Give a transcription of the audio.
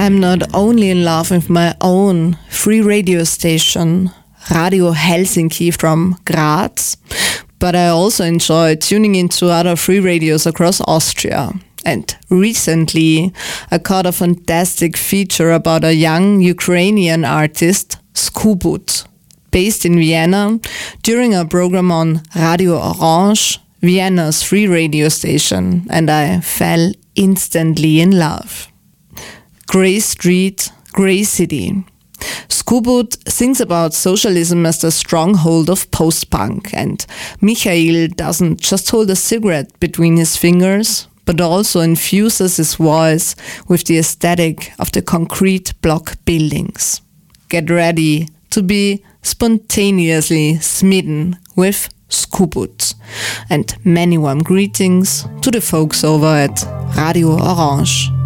I'm not only in love with my own free radio station, Radio Helsinki from Graz, but I also enjoy tuning into other free radios across Austria. And recently, I caught a fantastic feature about a young Ukrainian artist, Skubut, based in Vienna, during a program on Radio Orange, Vienna's free radio station, and I fell instantly in love. Grey Street, Grey City. Skubut sings about socialism as the stronghold of post-punk, and Michael doesn't just hold a cigarette between his fingers, but also infuses his voice with the aesthetic of the concrete block buildings. Get ready to be spontaneously smitten with Skubut. And many warm greetings to the folks over at Radio Orange.